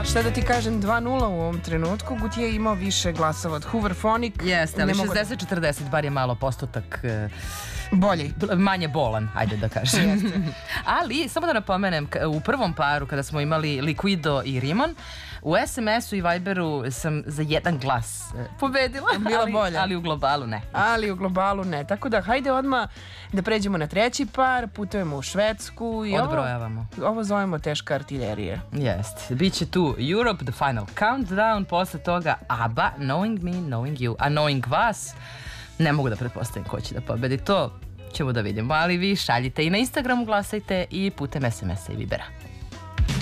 Šta da ti kažem, 2-0 u ovom trenutku. Gutije je imao više glasova od Hooverphonic. Jeste, ali 60-40, bar je malo postotak bolji. Manje bolan, ajde da kažem. Ali, samo da napomenem, u prvom paru kada smo imali Liquido i Rimon, u SMS-u i Viberu sam za jedan glas pobedila. Bila bolja. Ali u globalu ne. Ali u globalu ne. Tako da, hajde odmah da pređemo na treći par, putujemo u Švedsku i odbrojavamo. Ovo zovemo teška artiljerija. Jest. Biće tu Europe, The Final Countdown, posle toga ABBA, Knowing Me, Knowing You, a Knowing vas, ne mogu da pretpostavim ko će da pobedi. To ćemo da vidimo, ali vi šaljite i na Instagramu, glasajte i putem SMS-a i Vibera.